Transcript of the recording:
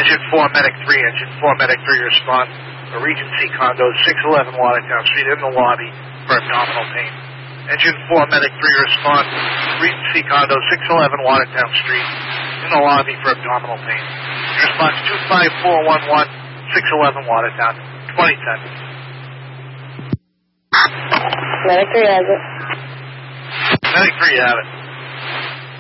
Engine 4, Medic 3. Engine 4, Medic 3, respond. The Regency condo, 611 Watertown Street, in the lobby for abdominal pain. Engine 4, Medic 3, respond. Regency condo, 611 Watertown Street, in the lobby for abdominal pain. Response 25411, 611 Watertown, 20 seconds. Medic 3 has it. Medic 3, you have it.